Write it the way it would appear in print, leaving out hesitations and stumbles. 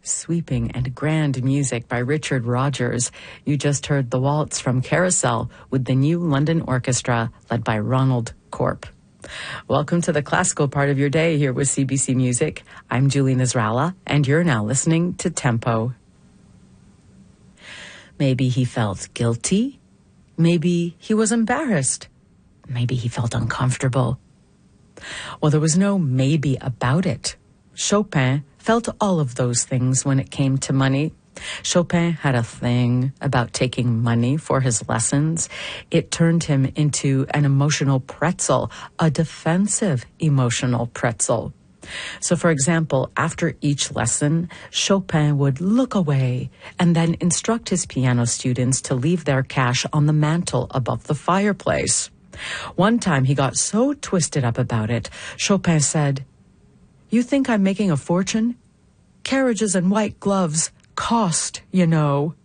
Sweeping and grand music by Richard Rodgers. You just heard the waltz from Carousel with the New London Orchestra led by Ronald Corp. Welcome to the classical part of your day here with CBC Music. I'm Julie Nasrallah, and you're now listening to Tempo. Maybe he felt guilty. Maybe he was embarrassed. Maybe he felt uncomfortable. Well, there was no maybe about it. Chopin felt all of those things when it came to money. Chopin had a thing about taking money for his lessons. It turned him into an emotional pretzel, a defensive emotional pretzel. So, for example, after each lesson, Chopin would look away and then instruct his piano students to leave their cash on the mantel above the fireplace. One time he got so twisted up about it, Chopin said, "You think I'm making a fortune? Carriages and white gloves cost, you know."